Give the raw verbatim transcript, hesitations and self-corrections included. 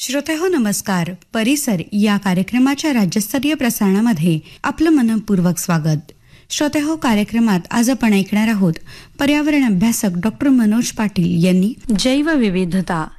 श्रोतेहो नमस्कार. परिसर या कार्यक्रमाच्या राज्यस्तरीय प्रसारणामध्ये आपलं मनपूर्वक स्वागत. श्रोतेहो, कार्यक्रमात आज आपण ऐकणार आहोत पर्यावरण अभ्यासक डॉक्टर मनोज पाटील यांनी जैवविविधता